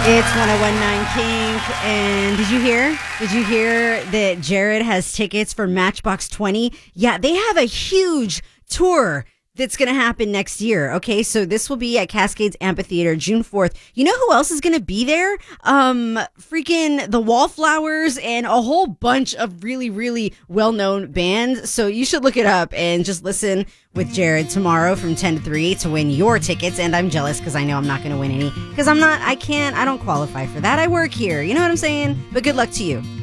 It's 1019 Kink, and did you hear? Did you hear that Jared has tickets for Matchbox 20? Yeah, they have a huge tour that's going to happen next year. Okay, so this will be at Cascades Amphitheater June 4th. You know who else is going to be there? Freaking the Wallflowers and a whole bunch of really, really well-known bands. So you should look it up and just listen with Jared tomorrow from 10 to 3 to win your tickets. And I'm jealous because I know I'm not going to win any because I don't qualify for that. I work here. You know what I'm saying? But good luck to you.